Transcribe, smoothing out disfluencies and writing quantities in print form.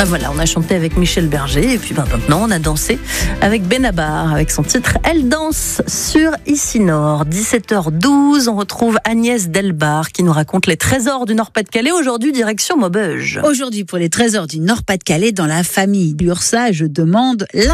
Voilà, on a chanté avec Michel Berger et puis maintenant on a dansé avec Benabar avec son titre Elle danse sur Ici Nord. 17h12, on retrouve Agnès Delbar qui nous raconte les trésors du Nord-Pas-de-Calais. Aujourd'hui, direction Maubeuge. Aujourd'hui, pour les trésors du Nord-Pas-de-Calais, dans la famille d'Ursa, je demande